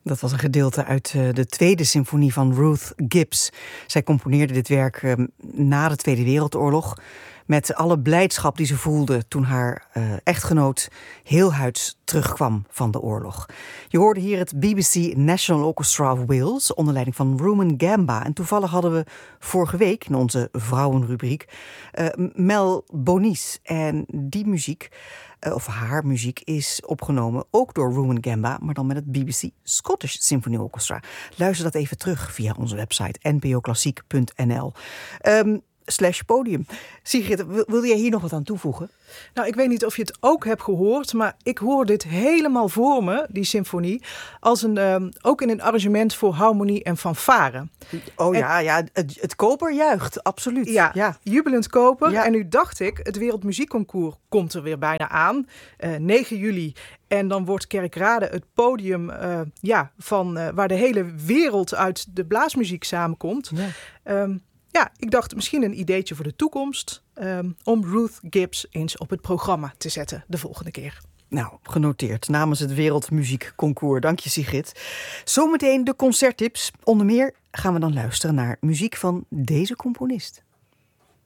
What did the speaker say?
Dat was een gedeelte uit de tweede symfonie van Ruth Gibbs. Zij componeerde dit werk na de Tweede Wereldoorlog, met alle blijdschap die ze voelde toen haar echtgenoot heelhuids terugkwam van de oorlog. Je hoorde hier het BBC National Orchestra of Wales onder leiding van Rumon Gamba. En toevallig hadden we vorige week in onze vrouwenrubriek Mel Bonis. En die muziek, of haar muziek, is opgenomen ook door Rumon Gamba, maar dan met het BBC Scottish Symphony Orchestra. Luister dat even terug via onze website npoklassiek.nl. /podium. Sigrid, wilde jij hier nog wat aan toevoegen? Nou, ik weet niet of je het ook hebt gehoord, maar ik hoor dit helemaal voor me, die symfonie, als ook in een arrangement voor harmonie en fanfare. Oh ja, het koper juicht, absoluut. Ja, jubelend koper. Ja. En nu dacht ik, het Wereldmuziekconcours komt er weer bijna aan, 9 juli. En dan wordt Kerkrade het podium waar de hele wereld uit de blaasmuziek samenkomt. Ja. Ik dacht misschien een ideetje voor de toekomst om Ruth Gibbs eens op het programma te zetten de volgende keer. Nou, genoteerd namens het Wereldmuziekconcours. Dank je, Sigrid. Zometeen de concerttips. Onder meer gaan we dan luisteren naar muziek van deze componist.